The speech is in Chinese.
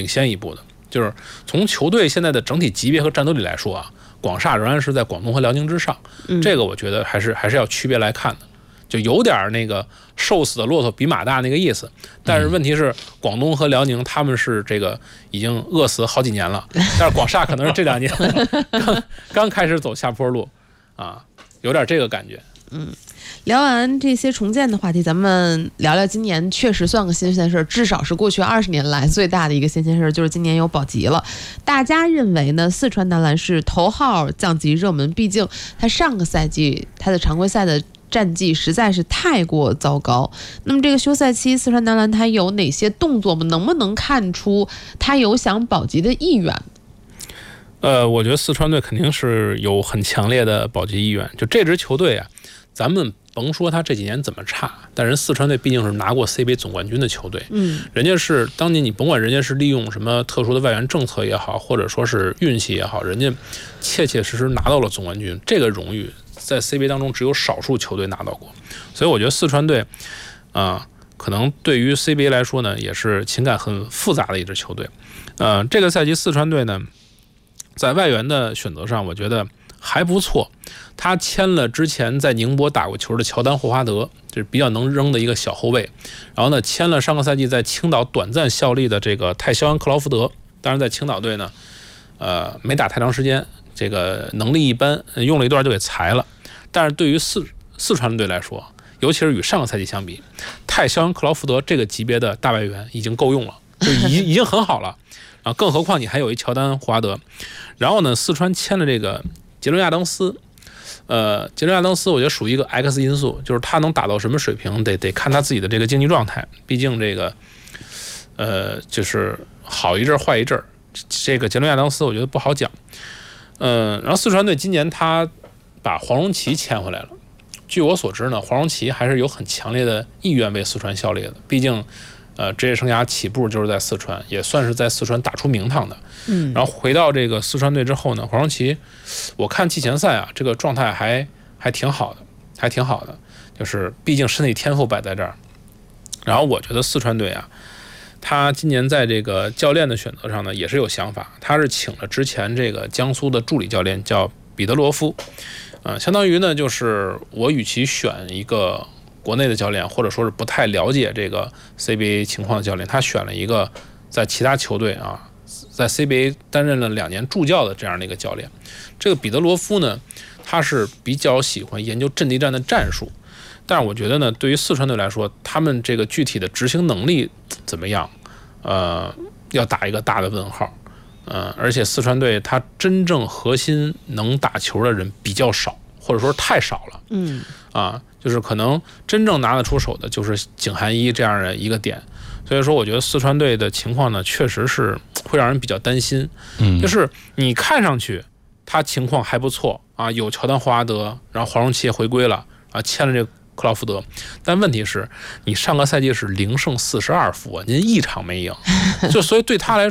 先一步的。就是从球队现在的整体级别和战斗力来说啊，广厦仍然是在广东和辽宁之上，这个我觉得还是要区别来看的。就有点那个瘦死的骆驼比马大那个意思，但是问题是广东和辽宁他们是这个已经饿死好几年了，但是广厦可能是这2年刚开始走下坡路啊，有点这个感觉。 聊完这些重建的话题，咱们聊聊今年确实算个新鲜事，至少是过去20年来最大的一个新鲜事，就是今年有保级了。大家认为呢，四川男篮是头号降级热门，毕竟他上个赛季他的常规赛的战绩实在是太过糟糕。那么这个休赛期，四川男篮他有哪些动作吗？能不能看出他有想保级的意愿？ 我觉得四川队肯定是有很强烈的保级意愿。就这支球队啊，咱们甭说他这几年怎么差，但人四川队毕竟是拿过 CBA 总冠军的球队，人家是当年你甭管人家是利用什么特殊的外援政策也好，或者说是运气也好，人家切切实实拿到了总冠军，这个荣誉在 CBA 当中只有少数球队拿到过。所以我觉得四川队可能对于 CBA 来说呢，也是情感很复杂的一支球队。这个赛季四川队呢，在外援的选择上，我觉得还不错。他签了之前在宁波打过球的乔丹·霍华德，就是比较能扔的一个小后卫。然后呢，签了上个赛季在青岛短暂效力的这个泰肖恩·克劳福德。当然，在青岛队呢，没打太长时间，这个能力一般，用了一段就给裁了。但是对于四川队来说，尤其是与上个赛季相比，泰肖恩·克劳福德这个级别的大外援已经够用了，就已经很好了。然后更何况你还有一乔丹·霍华德。然后呢，四川签了这个杰伦·亚当斯。杰伦·亚当斯我觉得属于一个 X 因素，就是他能打到什么水平得看他自己的这个竞技状态，毕竟这个就是好一阵坏一阵，这个杰伦·亚当斯我觉得不好讲。然后四川队今年他把黄荣奇签回来了，据我所知呢，黄荣奇还是有很强烈的意愿为四川效力的，毕竟职业生涯起步就是在四川，也算是在四川打出名堂的。然后回到这个四川队之后呢，黄荣奇我看季前赛啊，这个状态还挺好的，就是毕竟身体天赋摆在这儿。然后我觉得四川队啊，他今年在这个教练的选择上呢也是有想法，他是请了之前这个江苏的助理教练叫彼得罗夫，相当于呢就是我与其选一个国内的教练，或者说是不太了解这个 CBA 情况的教练，他选了一个在其他球队啊，在 CBA 担任了2年助教的这样的一个教练。这个彼得罗夫呢，他是比较喜欢研究阵地战的战术，但是我觉得呢，对于四川队来说，他们这个具体的执行能力怎么样，要打一个大的问号。而且四川队他真正核心能打球的人比较少，或者说太少了。就是可能真正拿得出手的就是景涵一这样的一个点。所以说我觉得四川队的情况呢，确实是会让人比较担心。就是你看上去他情况还不错啊，有乔丹·霍华德，然后黄荣奇也回归了啊，签了这个克劳福德。但问题是你上个赛季是0胜42负啊，您1场没赢，就所以对他来